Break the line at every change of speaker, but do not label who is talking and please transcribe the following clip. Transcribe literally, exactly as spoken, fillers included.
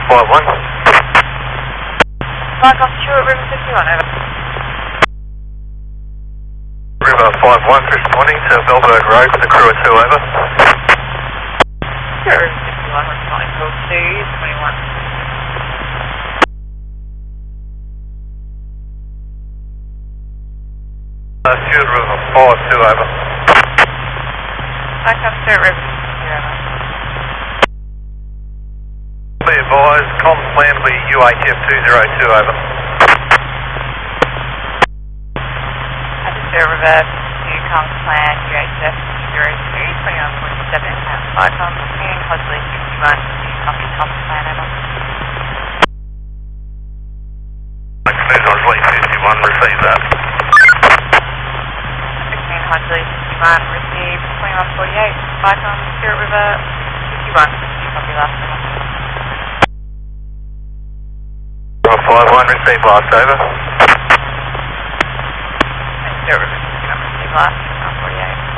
five one.
Flight on Stuart, River fifty-one, over.
River five one, responding to Melbourne Road with the crew at two, over.
Stuart, River fifty-one, responding call two twenty-one.
Uh, Stuart River five two, over.
Flight on Stuart, River fifty-two, over.
Be advised, comms plan will be U H F two zero two, over.
Stuart River fifty-two, comms plan U H F two zero two, twenty-one forty-seven, and flight on King Hosley fifty-one, copy comms plan, over.
King Hosley fifty-one, receive that.
King Hosley fifty-one, received twenty-one forty-eight, flight on Stuart River fifty-one, copy last, over.
five one, receive last, over.
Stuart River fifty-one, receive last.